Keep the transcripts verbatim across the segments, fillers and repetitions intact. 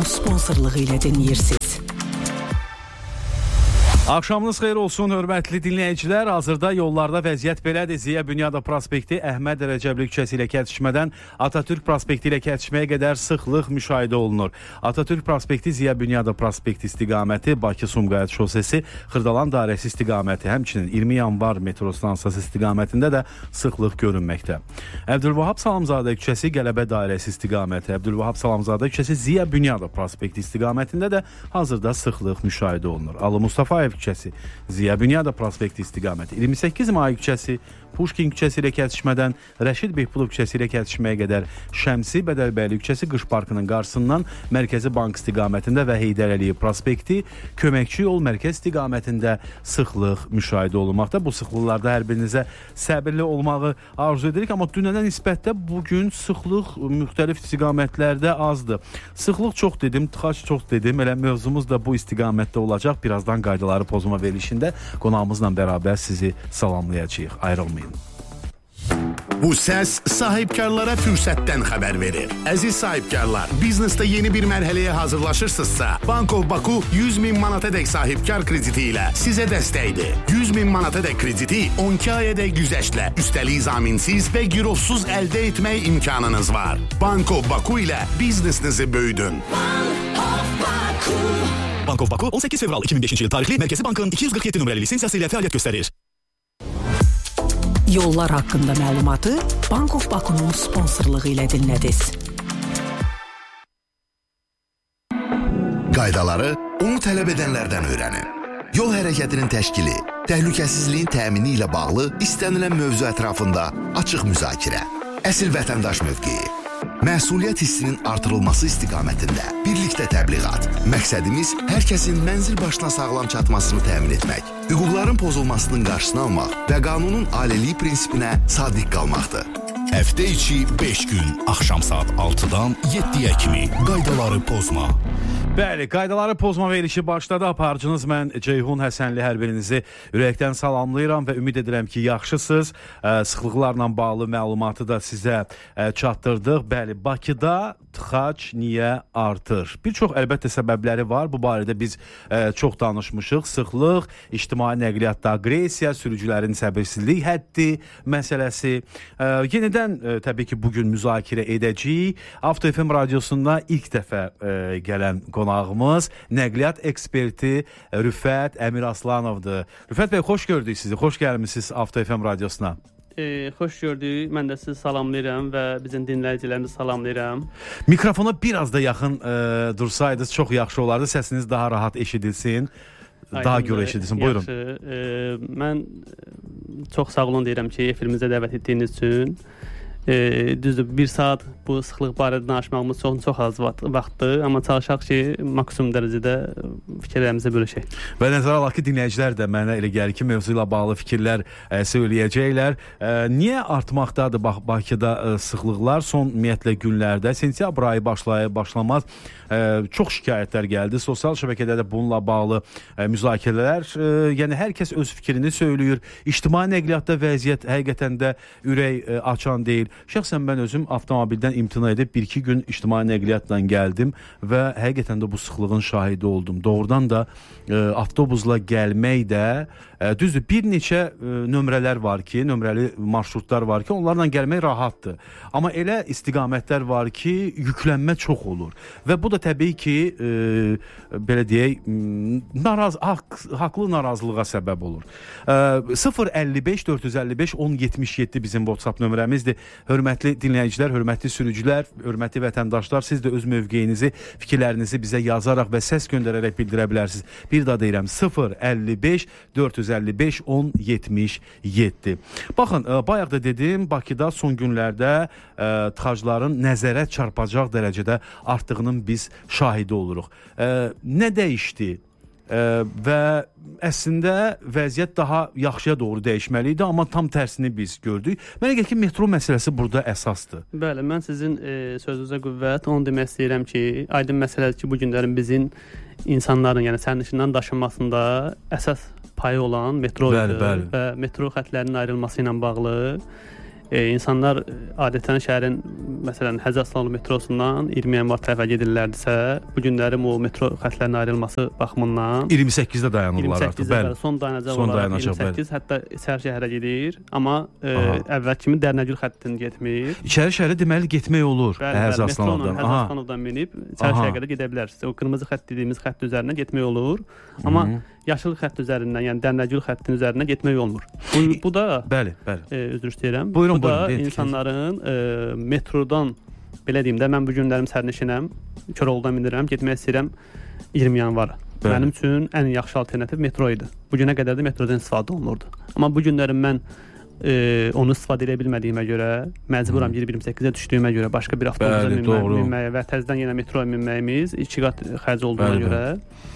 sponsorluğu ilə dinləyirsiniz. Axşamınız xeyir olsun, hörmətli dinləyicilər. Hazırda yollarda vəziyyət belədir. Ziya Bünyadov prospekti Əhməd Rəcəbli küçəsi ilə kəsişmədən Atatürk prospekti ilə kəsişməyə qədər sıxlıq müşahidə olunur. Atatürk prospekti Ziya Bünyadov prospekti istiqaməti, Bakı-Sumqayıt şosesi, Xırdalan dairəsi istiqaməti, həmçinin iyirmi yanvar metro stansiyası istiqamətində də sıxlıq görünməkdə. Əbdülvahab Salamzadə küçəsi Qələbə dairəsi istiqaməti, Əbdülvahab Salamzadə küçəsi Ziya Bünyadov prospekti istiqamətində də hazırda sıxlıq müşahidə olunur. Ali Mustafayev küçəsi, Ziya Bünyadov prospekti istiqaməti, iyirmi səkkiz may küçəsi, Puşkin küçəsi ilə kəsişmədən Rəşid Behbudov küçəsi ilə kəsişməyə qədər Şəmsi Bədəlbəyli küçəsi Qış Parkının qarşısından Mərkəzi Bank istiqamətində və Heydər Əliyev prospekti, Köməkçi yol mərkəz istiqamətində sıxlıq müşahidə olunmaqda. Bu sıxlıqlarda hər birinizə səbirli olmağı arzu edirik, amma dünənə nisbətdə bugün sıxlıq müxtəlif istiqamətlərdə azdır. Sıxlıq çox dedim, tıxac çox dedim, elə mövzumuz da bu istiqamətdə olacaq. Birazdan qaydaları pozma verilişində qonağımızla bərabər sizi salamlayacağıq. Ayrılmayın. Bu səs sahibkarlara fürsətdən xəbər verir. Əziz sahibkarlar, biznesdə yeni bir mərhələyə hazırlaşırsınızsa, Bank of Baku yüz min manatadək sahibkar krediti ilə sizə dəstəkdir. yüz min manatadək krediti on iki ayədək güzəştlə, üstəlik zaminsiz və girovsuz əldə etmək imkanınız var. Bank of Baku ilə biznesinizi böyüdün. Bank of Baku. Bank of Baku on səkkiz fevral iki min beşinci il tarixli Mərkəzi Bankın iki yüz qırx yeddi nömrəli lisensiyası ilə fəaliyyət göstərir. Yollar haqqında məlumatı Bank of Baku'nun sponsorluğu ilə dinlədiniz. Qaydaları onu tələb edənlərdən öyrənin. Yol hərəkətinin təşkili, təhlükəsizliyin təmini ilə bağlı istənilən mövzu ətrafında açıq müzakirə. Əsil vətəndaş mövqeyi. Məsuliyyət hissinin artırılması istiqamətində birlikdə təbliğat. Məqsədimiz hər kəsin mənzil başına sağlam çatmasını təmin etmək, hüquqların pozulmasının qarşısını almaq və qanunun aliliyi prinsipinə sadiq qalmaqdır. Həftə içi beş gün, axşam saat altıdan yeddiyə kimi qaydaları pozma. Bəli, qaydaları pozma verilişi başladı. Aparıcınız mən Ceyhun Həsənli, hər birinizi ürəkdən salamlayıram və ümid edirəm ki, yaxşısınız. Sıxlıqlarla bağlı məlumatı da sizə çatdırdıq. Bəli, Bakıda tıxac niyə artır? Bir çox əlbəttə səbəbləri var. Bu barədə biz çox danışmışıq. Sıxlıq, ictimai nəqliyyatda aqressiya, sürücülərin səbirsizlik həddi məsələsi. Yenidən təbii ki, bugün müzakirə edəcəyik. Avto F M radiosunda ilk dəfə gələn qonağımız nəqliyyat eksperti Rüfət Əmir Aslanovdur. Rüfət bəy, xoş gördük sizi. Xoş gəlmisiniz Avto F M radiosuna. E, xoş gördük. Mən də sizi salamlayıram və bizim dinləyicilərimizi salamlayıram. Mikrofona biraz da yaxın e, dursaydınız çox yaxşı olardı. Səsiniz daha rahat eşidilsin. Daha Aydın görə eşidilsin. Buyurun. Yaxşı. E, mən çox sağ olun deyirəm ki, efirimizə dəvət etdiyiniz üçün. E, düzdür, bir saat bu sıxlıq barədə danışmağımız çox, çox az vaxtdır, amma çalışaq ki, maksimum dərəcədə fikirlərimizi bölüşək. Və nəzərə alaq ki, dinləyicilər də mənə elə gəlir ki, mövzu ilə bağlı fikirlər ə, söyləyəcəklər. Ə, niyə artmaqdadır bax, Bakıda ə, sıxlıqlar? Son ümumiyyətlə günlərdə, sentyabr ayı başlayıb, başlamaz ə, çox şikayətlər gəldi. Sosial şəbəkələrdə bununla bağlı ə, müzakirələr, ə, yəni hər kəs öz fikrini söylüyor. İctimai nəqliyyatda vəziyyət həqiqətən də ürək ə, açan deyil. Şəxsən mən özüm avtomobildən imtina edib bir-iki gün ictimai nəqliyyatla gəldim və həqiqətən də bu sıxlığın şahidi oldum. Doğrudan da e, avtobusla gəlmək də e, düzdür, bir neçə e, nömrələr var ki, nömrəli marşrutlar var ki, onlarla gəlmək rahatdır. Amma elə istiqamətlər var ki, yüklənmə çox olur. Və bu da təbii ki, e, belə deyək, naraz, haq, haqlı narazılığa səbəb olur. E, sıfır əlli beş dörd yüz əlli beş on yetmiş yeddi bizim WhatsApp nömrəmizdir. Hörmətli dinləyicilər, hörmətli sürücülər, hörmətli vətəndaşlar, siz də öz mövqeyinizi, fikirlərinizi bizə yazaraq və səs göndərərək bildirə bilərsiniz. Bir daha deyirəm, sıfır əlli beş dörd yüz əlli beş on yetmiş yeddi. Baxın, bayaq da dedim, Bakıda son günlərdə ə, tıxacların nəzərə çarpacaq dərəcədə artdığının biz şahidi oluruq. Ə, nə dəyişdi? Ə, və əslində vəziyyət daha yaxşıya doğru dəyişməli idi, amma tam tərsini biz gördük. Mənə gəlir ki, metro məsələsi burada əsasdır. Bəli, mən sizin e, sözünüzə qüvvət, onu demək istəyirəm ki, aydın məsələdir ki, bu günlərin bizim insanların, yəni sərnişinlərin daşınmasında əsas payı olan metro idi və metro xətlərinin ayrılması ilə bağlı e, insanlar adətən şəhərin məsələn Həzrətsalalı metrosundan iyirmi yanvar tərəfə gedirlərdisə, bu günləri o metro xətlərinin ayrılması baxımından iyirmi səkkizdə dayanırlar artıq. Bəli, son dayanacaq son olaraq dayanacaq, iyirmi səkkiz, bəli. Hətta İçəri şəhərə gedir, amma e, əvvəl kimi Dərnəgül xəttini getmir. İçəri şəhərə deməli getmək olur. Həzrətsalavdan. Həzrətsalavdan minib İçəri şəhərə qədər gedə bilərsiniz. O qırmızı xətt dediyimiz xətt üzərindən getmək olur. Amma Hı -hı. yaşıl xətt üzərindən, yəni Dərnəgül xəttinin üzərindən getmək olmur. Bu, bu da bəli, bəli. E, üzr istəyirəm. Buyurun, bu da buyurun, insanların e, metrodan belə deyim də, mən bu günlərim sərnişinəm, Koroğludan minirəm, getmək istəyirəm iyirmi yanvara. Bəli. Mənim üçün ən yaxşı alternativ metro idi. Bu günə qədər də metrodan istifadə olunurdu. Amma bu günlərim mən e, onu istifadə edə bilmədiyimə görə, məcburam iyirmi səkkizə düşdüyümə görə başqa bir avtobusa minməyə və təzədən yenə metroya minməyimiz iki qat xərc olduğuna bəli, görə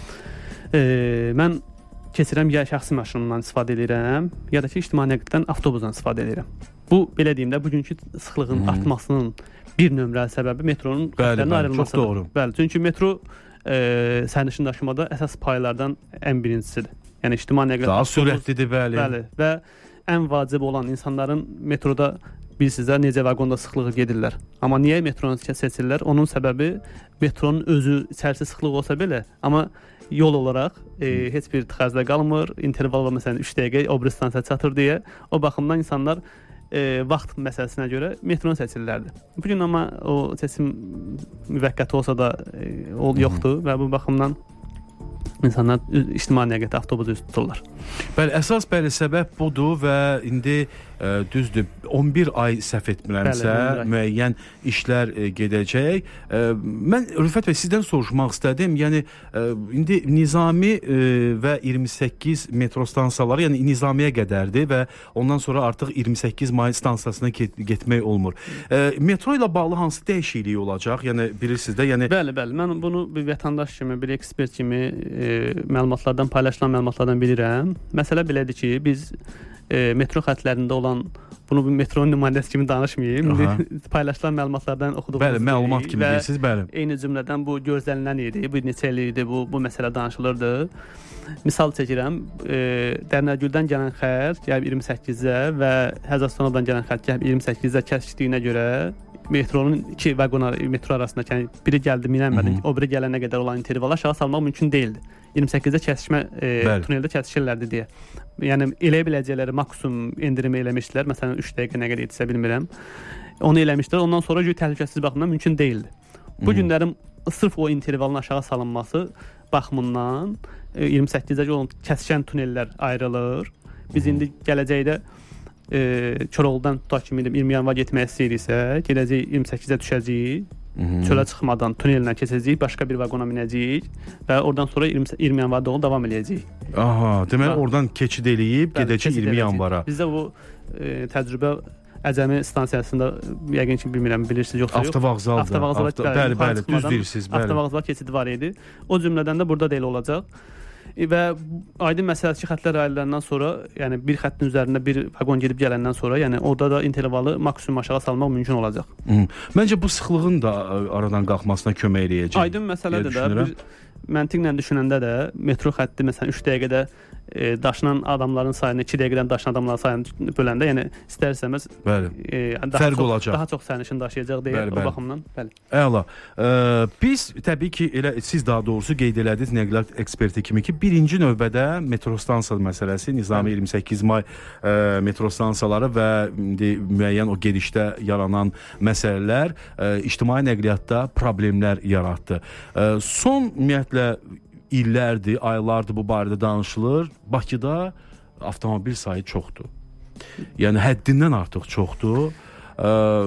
e, mən keçirəm ya şəxsi maşınımdan istifadə edirəm, ya da ki, ictimai nəqliyyatdan avtobusdan istifadə edirəm. Bu, belə deyim də, bugünkü sıxlığın hmm. artmasının bir nömrəli səbəbi metronun xətlərinin ayrılmasıdır. Çox doğru. Bəli, çünki metro e, sərnişin daşımada əsas paylardan ən birincisidir. Yəni, ictimai nəqliyyat... Daha sürətlidir, bəli. Bəli, və ən vacib olan insanların metroda bilirsiniz də, necə vaqonda sıxlığı gedirlər. Amma niyə metronu seçirlər? Onun səbəbi metronun özü içərisi sıxlıq olsa belə, amma yol olaraq e, heç bir tıxacda qalmır, interval var, məsələn üç dəqiqə o bir stansiya çatır deyə. O baxımdan insanlar e, vaxt məsələsinə görə metronu seçirlərdi. Bugün amma o seçim müvəqqəti olsa da e, o yoxdur və bu baxımdan insanlar ictimai nəqliyyat avtobusu üst tuturlar. Bəli, əsas bəli səbəb budur və indi ə, düzdür on bir ay səhv etmirəmsə bəli, müəyyən işlər ə, gedəcək. Ə, mən Rüfət bəy sizdən soruşmaq istədim. Yəni ə, indi Nizami ə, və iyirmi səkkiz metro stansiyaları, yəni Nizamiyə qədərdir və ondan sonra artıq iyirmi səkkiz may stansiyasına get getmək olmur. Ə, metro ilə bağlı hansı dəyişiklik olacaq? Yəni bilirsiniz də, yəni Bəli, bəli. Mən bunu bir vətəndaş kimi, bir ekspert kimi e, məlumatlardan, paylaşılan məlumatlardan bilirəm. Məsələ belədir ki, biz e, metro xətlərində olan, bunu bir metronun nümayəndəsi kimi danışmayayım. İndi paylaşılan məlumatlardan oxuduğumuz bəli, məlumat kimi deyirsiniz, bəli. Eyni cümlədən bu gözlənilən idi, bu neçə il idi, bu, bu məsələ danışılırdı. Misal çəkirəm, e, Dərnəgüldən gələn xətt gəlib iyirmi səkkizə və Həzrətsalavdan gələn xətt gəlib iyirmi səkkizə kəsişdiyinə görə metronun iki vaqon metro arasında, yəni biri gəldi minənmədi, o biri gələnə qədər olan intervalı aşağı salmaq mümkün deyildi. iyirmi səkkizdə kəsişmə e, tuneldə kəsişirlərdi deyə. Yəni elə biləcəkləri maksimum endirimi eləmişdilər. Məsələn üç dəqiqə nə qədər etsə bilmirəm. Onu eləmişdilər. Ondan sonra təhlükəsiz baxımdan mümkün deyildi. Bu günlərin sırf o intervalın aşağı salınması baxımından e, iyirmi səkkizdə olan kəsişən tunellər ayrılır. Biz indi gələcəkdə e, Koroğludan tutaq kimi iyirmi yanvar getmək istəyiriksə, gələcək iyirmi səkkizə düşəcəyik. Çölə çıxmadan tunellə keçəcəyik, başqa bir vaqona minəcəyik və oradan sonra iyirmi yanvarda onu davam edəcəyik. Aha, deməli oradan keçid eləyib gedəcək iyirmi yanvara. Bizdə bu e, təcrübə Əcəmi stansiyasında yəqin ki bilmirəm, bilirsiniz yoxsa yox. Avtovağzalda. Avtovağzala, Avto, bəli, bəli, düz deyirsiniz, bəli. Avtovağzala keçidi var idi. O cümlədən də burada da elə olacaq. Və aydın məsələdir ki, xətlər ayrılandan sonra, yəni bir xəttin üzərində bir vaqon gedib gələndən sonra, yəni orada da intervalı maksimum aşağı salmaq mümkün olacaq. Hı. Məncə bu sıxlığın da aradan qalxmasına kömək eləyəcək. Aydın məsələdir də, bir məntiqlə düşünəndə də metro xətti məsələn üç dəqiqədə e, daşınan adamların sayını iki dəqiqədən daşınan adamların sayını böləndə, yəni istərsəməz e, daha fərq çox, olacaq. Daha çox sərnişin daşıyacaq deyə bəli, o bəli. Baxımdan. Bəli. Əla. E, biz təbii ki elə siz daha doğrusu qeyd elədiniz nəqliyyat eksperti kimi ki, birinci növbədə metro stansiya məsələsi, Nizami iyirmi səkkiz may e, metro stansiyaları və indi müəyyən o gedişdə yaranan məsələlər e, ictimai nəqliyyatda problemlər yaratdı. E, son ümumiyyətlə illərdir, aylardır bu barədə danışılır. Bakıda avtomobil sayı çoxdur. Yəni həddindən artıq çoxdur. Ee,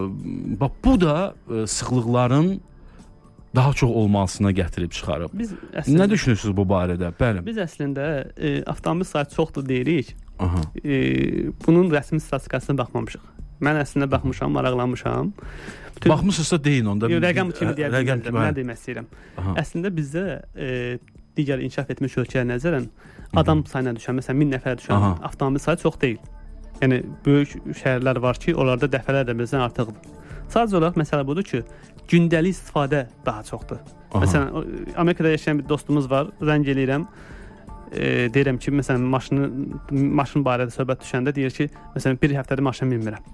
bax bu da e, sıxlıqların daha çox olmasına gətirib çıxarıb. Biz əslində, nə düşünürsünüz bu barədə? Bəli. Biz əslində e, avtomobil sayı çoxdur deyirik. Aha. E, bunun rəsmi statistikasına baxmamışıq. Mən əslində baxmışam, maraqlanmışam. Bütün... Baxmısınızsa deyin onda. Yox, rəqəm kimi deyə bilmirəm. Mən demək istəyirəm. Aha. Əslində bizdə e, digər inkişaf etmiş ölkələrə nəzərən adam sayına düşən, məsələn min nəfərə düşən Aha. avtomobil sayı çox deyil. Yəni böyük şəhərlər var ki, onlarda dəfələrlə bizdən artıqdır. Sadəcə olaraq məsələ budur ki, gündəlik istifadə daha çoxdur. Aha. Məsələn, Amerikada yaşayan bir dostumuz var, zəng eləyirəm. E, deyirəm ki, məsələn, maşını maşın barədə söhbət düşəndə deyir ki, məsələn, bir həftədə maşına minmirəm.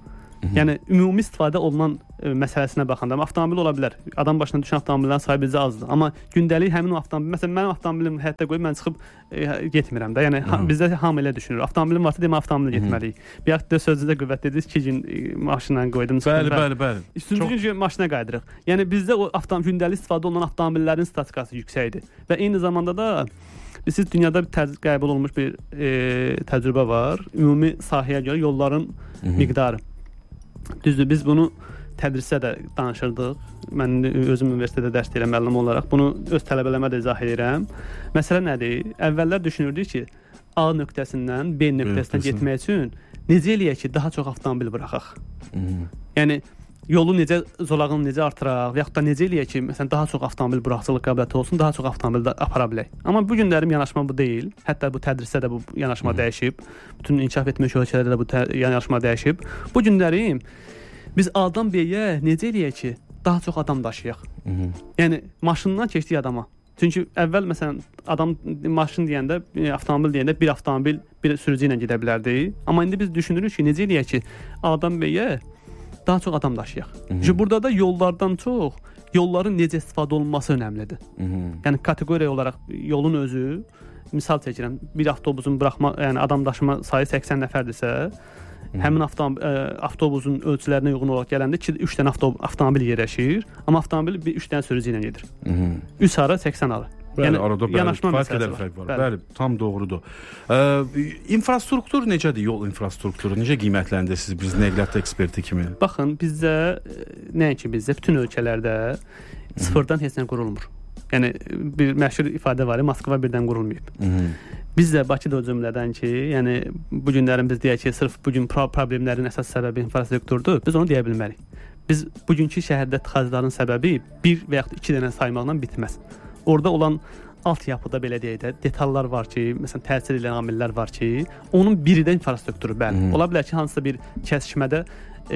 Yəni ümumi istifadə olunan e, məsələsinə baxanda avtomobil ola bilər. Adam başına düşən avtomobillərin sayı bizdə azdır. Amma gündəlik həmin o avtomobil, məsələn mənim avtomobilim həyətdə qoyub mən çıxıb e, getmirəm də. Yəni ha, bizdə hamı elə düşünür. Avtomobilim varsa demək avtomobillə getməliyik. Bir vaxt da sözünüzə qüvvət dediniz iki gün e, maşınla qoydum. Bəli, bəli, bəli. Üçüncü gün maşına qaydırıq. Yəni bizdə o avtomobil gündəlik istifadə olunan avtomobillərin statistikası yüksəkdir. Və eyni zamanda da siz dünyada bir təcrübə qəbul olunmuş bir e, təcrübə var. Ümumi sahəyə görə yolların Hı -hı. miqdarı. Düzdür, biz bunu tədrisdə də danışırdıq. Mən özüm universitetdə dərs deyirəm müəllim olaraq. Bunu öz tələbələrimə də izah edirəm. Məsələ nədir? Əvvəllər düşünürdük ki, A nöqtəsindən B nöqtəsinə getmək üçün necə eləyək ki, daha çox avtomobil buraxaq. Hı -hı. Yəni yolu necə, zolağını necə artıraq və yaxud da necə eləyək ki, məsələn, daha çox avtomobil buraxıcılıq qabiliyyəti olsun, daha çox avtomobil apara bilək. Amma bu günlərim yanaşma bu deyil. Hətta bu tədrisdə də bu yanaşma Hı -hı. dəyişib. Bütün inkişaf etmiş ölkələrdə də bu yanaşma dəyişib. Bu günlərim biz A-dan B-yə necə eləyək ki, daha çox adam daşıyaq. Hı -hı. Yəni maşından keçdik adama. Çünki əvvəl məsələn adam maşın deyəndə, avtomobil deyəndə bir avtomobil bir sürücü ilə gedə bilərdi. Amma indi biz düşünürük ki, necə eləyək ki, A-dan B-yə daha çox adam daşıyaq. Çünki burada da yollardan çox yolların necə istifadə olunması önəmlidir. Hı -hı. Yəni kateqoriya olaraq yolun özü, misal çəkirəm, bir avtobusun buraxma, yəni adam daşıma sayı səksən nəfərdirsə, Hı -hı. həmin avtomobil, ə, avtobusun ölçülərinə uyğun olaraq gələndə iki üç dənə avtomobil yerləşir, amma avtomobil bir üç dənə sürücü ilə gedir. üç ara səksən ara. Bəli, yəni, arada bəli, kifayət qədər fərq var. Bəli, bəli tam doğrudur. Ə, infrastruktur necədir? Yol infrastrukturu necə qiymətləndirirsiniz biz nəqliyyat eksperti kimi? Baxın, bizdə nəinki bizdə, bütün ölkələrdə sıfırdan heç nə qurulmur. Yəni bir məşhur ifadə var, Moskva birdən qurulmayıb. Hı -hı. Bizdə Bakıda o cümlədən ki, yəni bu günlərin biz deyək ki, sırf bu gün problemlərin əsas səbəbi infrastrukturdur, biz onu deyə bilmərik. Biz bugünkü şəhərdə tıxacların səbəbi bir və yaxud iki dənə saymaqla bitməz. Orada olan altyapıda belə deyək də detallar var ki, məsələn təsir edən amillər var ki, onun biri də infrastrukturu bəli. Hmm. Ola bilər ki, hansısa bir kəsişmədə e,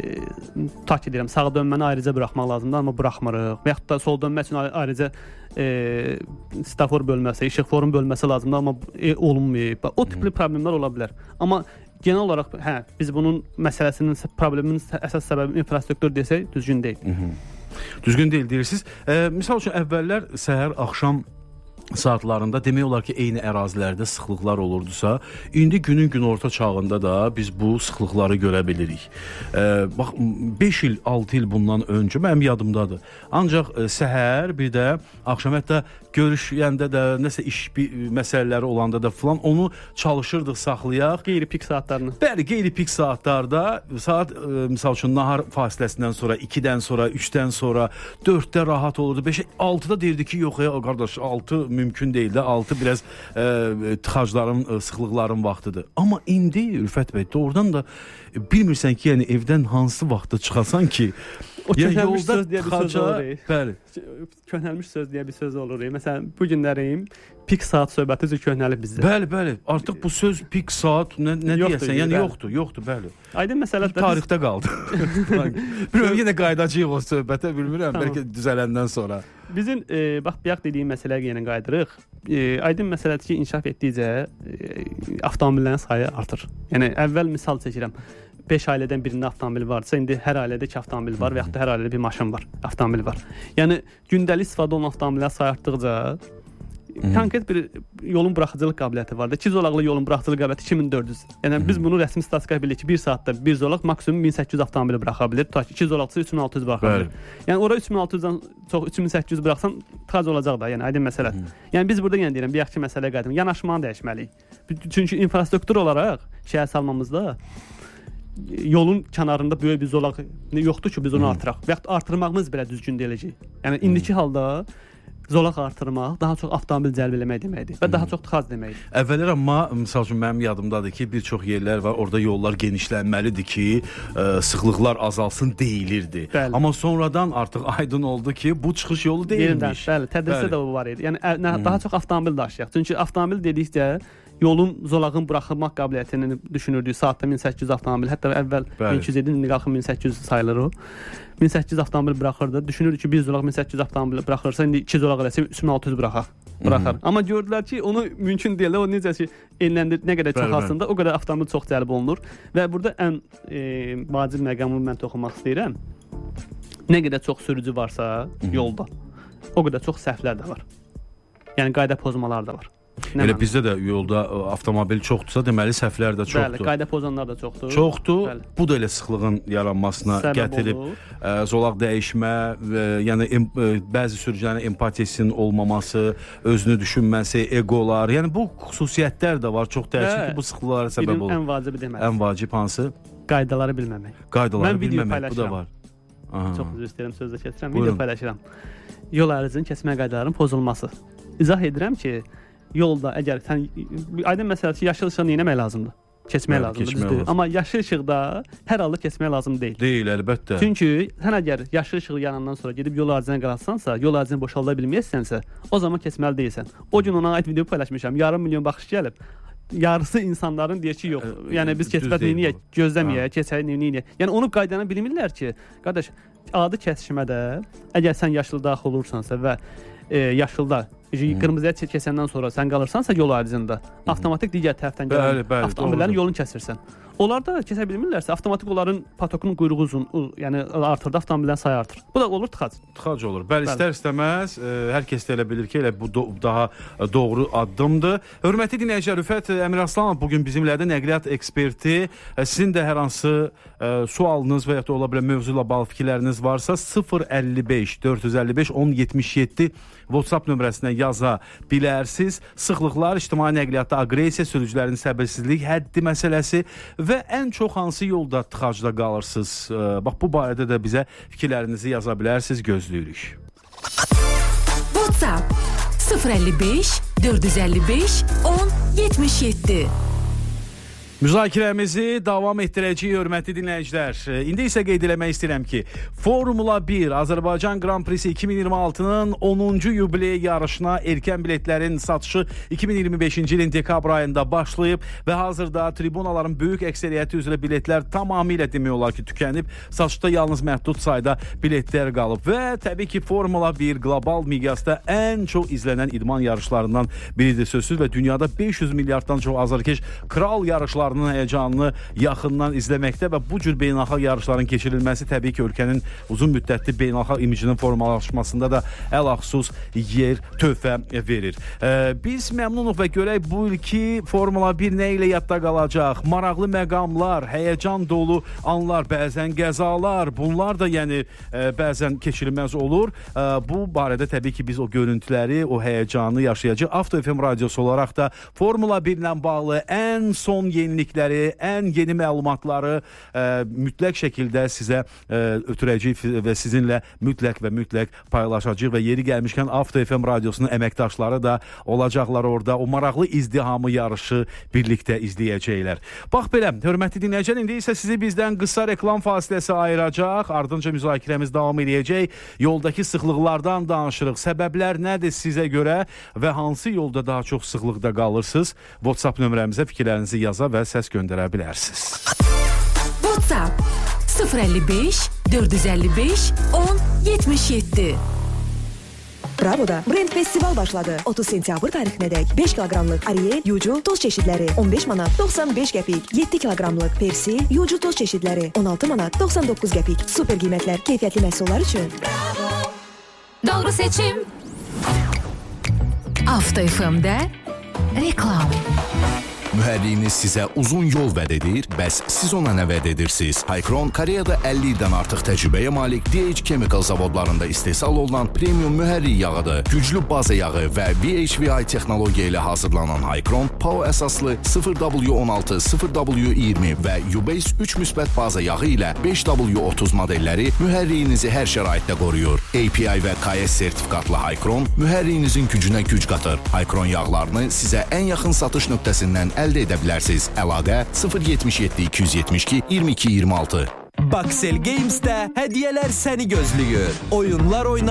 tak edirəm, sağa dönməni ayrıca buraxmaq lazımdır, amma buraxmırıq. Və yaxud da sol dönmək üçün ayrıca e, stafor bölməsi, işıqforun bölməsi lazımdır, amma e, olunmayıb. O tipli hmm. problemlər ola bilər. Amma genel olaraq hə, biz bunun məsələsinin, probleminin əsas səbəbi infrastruktur desək düzgün deyil. Hı -hı. Düzgün deyil deyirsiniz. E, misal üçün əvvəllər səhər, axşam saatlarında demək olar ki, eyni ərazilərdə sıxlıqlar olurdusa, indi günün günorta çağında da biz bu sıxlıqları görə bilirik. E, bax, beş il, altı il bundan öncə mənim yadımdadır. Ancaq e, səhər, bir də axşam, hətta görüşəndə də, nəsə iş məsələləri olanda da filan onu çalışırdıq saxlayaq. Qeyri-pik saatlarını. Bəli, qeyri-pik saatlarda, saat, e, misal üçün, nahar fasiləsindən sonra, ikidən sonra, üçdən sonra, dörddə rahat olurdu, beşə, altıda deyirdi ki, yox ya, qardaş, altı mümkün deyil də, altı biraz e, tıxacların, e, sıxlıqların vaxtıdır. Amma indi, Ülfət bəy, doğrudan da e, bilmirsən ki, yəni evdən hansı vaxtda çıxasan ki, o köhnəlmiş söz deyə bir söz olur. Bəli. Köhnəlmiş söz deyə bir söz olur. Məsələn, bu günlərim pik saat söhbəti üzü köhnəlib bizdə. Bəli, bəli. Artıq bu söz pik saat nə, nə yoxdur, deyəsən? Yəni bəli. yoxdur, yoxdur, bəli. Aydın məsələdir. Tarixdə qaldı. Bilmirəm, yenə qaydacağıq o söhbətə, bilmirəm, tamam. Bəlkə düzələndən sonra. Bizim e, bax, bayaq dediyim məsələyə yenə qayıdırıq. E, aydın məsələdir ki, inkişaf etdikcə e, avtomobillərin sayı artır. Yəni əvvəl misal çəkirəm. beş ailədən birində avtomobil varsa, indi hər ailədə iki avtomobil var və yaxud da hər ailədə bir maşın var, avtomobil var. Yəni gündəlik istifadə olunan avtomobillər sayı artdıqca konkret bir yolun buraxıcılıq qabiliyyəti var da. iki zolaqlı yolun buraxıcılıq qabiliyyəti iki min dörd yüz. Yəni biz bunu rəsmi statistikaya bilirik ki, bir saatda bir zolaq maksimum min səkkiz yüz avtomobili buraxa bilir. Tutaq ki, iki zolaqlısı üç min altı yüz buraxa bilir. Yəni ora üç min altı yüzdən çox üç min səkkiz yüz buraxsan tıxac olacaq da. Yəni aydın məsələdir. Yəni biz burada yenə deyirəm, bir yaxşı məsələyə qayıdım. Yanaşmanı dəyişməliyik. Çünki infrastruktur olaraq şəhər salmamızda yolun kənarında böyük bir zolaq yoxdur ki, biz onu artıraq. Və yaxud artırmağımız belə düzgün deyiləcək. Yəni indiki halda zolaq artırmaq daha çox avtomobil cəlb eləmək deməkdir və daha çox tıxac deməkdir. Əvvəllər amma misal üçün mənim yadımdadır ki, bir çox yerlər var, orada yollar genişlənməlidir ki, ə, sıxlıqlar azalsın deyilirdi. Bəli. Amma sonradan artıq aydın oldu ki, bu çıxış yolu deyilmiş. Bəli, tədrisdə də o var idi. Yəni ə, daha çox avtomobil daşıyaq. Çünki avtomobil dedikcə yolun, zolağın buraxılmaq qabiliyyətini düşünürdük. Saatda min səkkiz yüz avtomobil, hətta əvvəl Bəli. min iki yüz idi, indi qalxıb min səkkiz yüz sayılır o. min səkkiz yüz avtomobil buraxırdı. Düşünürdük ki, bir zolaq min səkkiz yüz avtomobil buraxırsa, indi iki zolaq eləsə üç min altı yüz buraxaq. buraxar. Hı -hı. Amma gördülər ki, onu mümkün deyil. O necə ki, enləndir, nə qədər çox aslında, o qədər avtomobil çox cəlb olunur. Və burada ən e, vacib məqamını mən toxunmaq istəyirəm. Nə qədər çox sürücü varsa yolda, o qədər çox səhvlər də var. Yəni qayda pozmalar da var. Nə Elə bizdə də yolda avtomobil çoxdursa, deməli səhvlər də çoxdur. Bəli, qayda pozanlar da çoxdur. Çoxdur. Bəli. Bu da elə sıxlığın yaranmasına səbəb gətirib ə, zolaq dəyişmə, və, yəni em, ə, bəzi sürücülərin empatiyasının olmaması, özünü düşünməsi, egolar. Yəni bu xüsusiyyətlər də var, çox təəssüf ki, bu sıxlıqlara səbəb olur. Ən vacibi deməli. Ən vacib hansı? Qaydaları bilməmək. Qaydaları mən bilməmək, bu da var. Aha. Çox üzr istəyirəm, sözlə keçirəm. Video paylaşıram. Yol ərzinin kəsmə qaydalarının pozulması. İzah edirəm ki, yolda əgər sən aydın məsələsi yaşıl işığı nə etmək lazımdır? Keçmək lazımdır, düzdür. Amma yaşıl işıqda hər halda keçmək lazım deyil. Deyil, əlbəttə. Çünki sən əgər yaşıl işığı yanandan sonra gedib yol ərzini qaratsansa, yol ərzini boşalda bilməyəsənsə, o zaman keçməli deyilsən. O gün ona aid video paylaşmışam. Yarım milyon baxış gəlib. Yarısı insanların deyir ki, yox. Yəni biz keçmət neyiniyək, gözləməyək, keçək neyiniyək. Yəni onu qaydanı bilmirlər ki, qardaş, adi kəsişmədə əgər sən yaşıl daxil olursansa və e, yaşılda qırmızıya keçəndən sonra sən qalırsansa yol ərzində, avtomatik digər tərəfdən gələn avtomobillərin yolunu kəsirsən. Onlar da kəsə bilmirlərsə, avtomatik onların patokunun quyruğu uzun, yəni artırdı, avtomobillərin sayı artır. Bu da olur tıxac. Tıxac olur. Bəli, Bəli. istər istəməz, e, hər kəs də elə bilir ki, elə bu do daha doğru addımdır. Hörmətli dinləyicilər, Rüfət Əmiraslanov bugün bizimlədir, nəqliyyat eksperti. E, sizin də hər hansı e, sualınız və ya da ola bilən mövzu ilə bağlı fikirləriniz varsa sıfır əlli beş dörd yüz əlli beş on yetmiş yeddi WhatsApp nömrəsinə yaza bilərsiniz. Sıxlıqlar, ictimai nəqliyyatda aqressiya, sürücülərin səbirsizlik həddi məsələsi və ən çox hansı yolda tıxacda qalırsınız? Bax, bu barədə də bizə fikirlərinizi yaza bilərsiniz, gözləyirik. WhatsApp sıfır əlli beş dörd yüz əlli beş on yetmiş yeddi. Müzakirəmizi davam etdirəcəyik, hörmətli dinləyicilər. İndi isə qeyd eləmək istəyirəm ki, Formula bir Azərbaycan Grand Prixi iki min iyirmi altının onuncu yubiley yarışına erkən biletlərin satışı iki min iyirmi beşinci ilin dekabr ayında başlayıb və hazırda tribunaların böyük əksəriyyəti üzrə biletlər tamamilə demək olar ki, tükənib. Satışda yalnız məhdud sayda biletlər qalıb və təbii ki, Formula bir qlobal miqyasda ən çox izlənən idman yarışlarından biridir sözsüz və dünyada beş yüz milyarddan çox azarkeş kral yarışları həyəcanını yaxından izləməkdə və bu cür beynəlxalq yarışların keçirilməsi təbii ki, ölkənin uzun müddətli beynəlxalq imicinin formalaşmasında da əl-axsus yer, töhfə verir. Ee, biz məmnunuq və görək bu ilki Formula bir nə ilə yadda qalacaq? Maraqlı məqamlar, həyəcan dolu anlar, bəzən qəzalar, bunlar da yəni e, bəzən keçirilməz olur. E, bu barədə təbii ki, biz o görüntüləri, o həyəcanı yaşayacaq. Avto F M radiosu olaraq da Formula bir ilə bağlı ən son yeni yenilikləri, ən yeni məlumatları ə, mütləq şəkildə sizə ə, ötürəcəyik və sizinlə mütləq və mütləq paylaşacağıq və yeri gəlmişkən Avto F M radiosunun əməkdaşları da olacaqlar orada. O maraqlı izdihamı yarışı birlikdə izləyəcəklər. Bax belə, hörmətli dinləyicilər, indi isə sizi bizdən qısa reklam fasiləsi ayıracaq. Ardınca müzakirəmiz davam edəcək. Yoldakı sıxlıqlardan danışırıq. Səbəblər nədir sizə görə və hansı yolda daha çox sıxlıqda qalırsınız? WhatsApp nömrəmizə fikirlərinizi yaza və səs göndərə bilərsiniz. WhatsApp sıfır əlli beş dörd yüz əlli beş on yetmiş yeddi. Bravo'da Brand Festival başladı. otuz sentyabr tarixinədək beş kiloqramlıq Ariel, Yucu, toz çeşidləri on beş manat doxsan beş qəpik, yeddi kiloqramlıq Persil, Yucu toz çeşidləri on altı manat doxsan doqquz qəpik. Super qiymətlər, keyfiyyətli məhsullar üçün. Bravo! Doğru seçim. Avto F M'də reklam. Mühərriyiniz sizə uzun yol vəd edir, bəs siz ona nə vəd edirsiniz? Haycron Koreyada əlli ildən artıq təcrübəyə malik D H Chemical zavodlarında istehsal olunan premium mühərrik yağıdır. Güclü baza yağı və V H V I texnologiya ilə hazırlanan Haycron, P A O əsaslı sıfır W on altı, sıfır W iyirmi və U-Base üç müsbət baza yağı ilə beş W otuz modelləri mühərriyinizi hər şəraitdə qoruyur. A P I və K S sertifikatlı Haycron mühərriyinizin gücünə güc qatır. Haycron yağlarını sizə ən yaxın satış nöqtəsindən əldə edə bilərsiniz. Əlaqə sıfır yetmiş yeddi iki yüz yetmiş iki iyirmi iki iyirmi altı. Baxel Games'də hədiyyələr səni gözləyir. Oyunlar oyna